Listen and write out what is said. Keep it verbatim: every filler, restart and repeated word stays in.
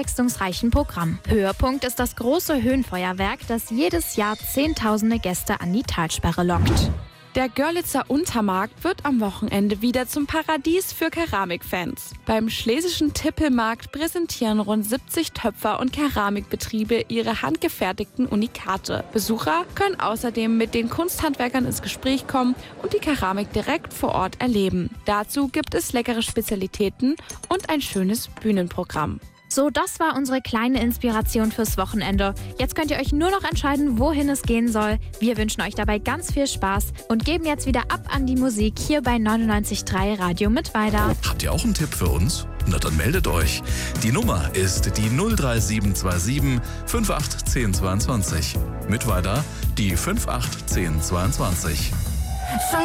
abwechslungsreichen Programm. Höhepunkt ist das große Höhenfeuerwerk, das jedes Jahr Zehntausende Gäste an die Talsperre lockt. Der Görlitzer Untermarkt wird am Wochenende wieder zum Paradies für Keramikfans. Beim Schlesischen Tippelmarkt präsentieren rund siebzig Töpfer- und Keramikbetriebe ihre handgefertigten Unikate. Besucher können außerdem mit den Kunsthandwerkern ins Gespräch kommen und die Keramik direkt vor Ort erleben. Dazu gibt es leckere Spezialitäten und ein schönes Bühnenprogramm. So, das war unsere kleine Inspiration fürs Wochenende. Jetzt könnt ihr euch nur noch entscheiden, wohin es gehen soll. Wir wünschen euch dabei ganz viel Spaß und geben jetzt wieder ab an die Musik hier bei neunundneunzig Komma drei Radio Mittweida. Habt ihr auch einen Tipp für uns? Na dann meldet euch. Die Nummer ist die null drei sieben zwei sieben fünf acht eins null zwei zwei. Mittweida die fünf acht eins null zwei zwei.